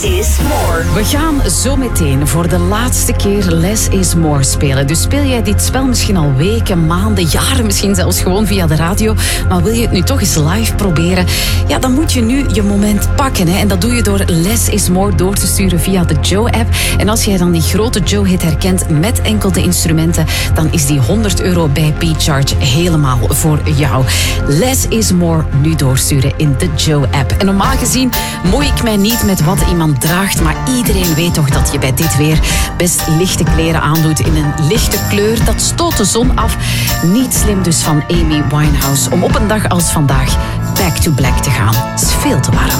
is more. We gaan zo meteen voor de laatste keer Less is More spelen. Dus speel jij dit spel misschien al weken, maanden, jaren, misschien zelfs gewoon via de radio. Maar wil je het nu toch eens live proberen? Ja, dan moet je nu je moment pakken. Hè? En dat doe je door Less is More door te sturen via de Joe-app. En als jij dan die grote Joe-hit herkent met enkel de instrumenten, dan is die €100 bij P-Charge helemaal voor jou. Less is More nu doorsturen in de Joe-app. En normaal gezien moei ik mij niet met wat iemand draagt, maar iedereen weet toch dat je bij dit weer best lichte kleren aandoet in een lichte kleur. Dat stoot de zon af. Niet slim dus van Amy Winehouse om op een dag als vandaag back to black te gaan. Het is veel te warm.